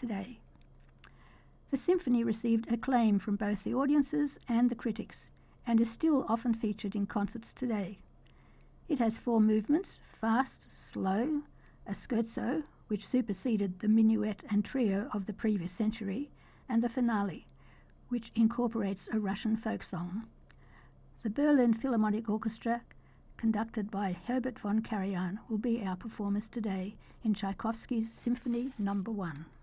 today. The symphony received acclaim from both the audiences and the critics, and is still often featured in concerts today. It has 4 movements: fast, slow, a scherzo, which superseded the minuet and trio of the previous century, and the finale, which incorporates a Russian folk song. The Berlin Philharmonic Orchestra, conducted by Herbert von Karajan, will be our performers today in Tchaikovsky's Symphony No. 1.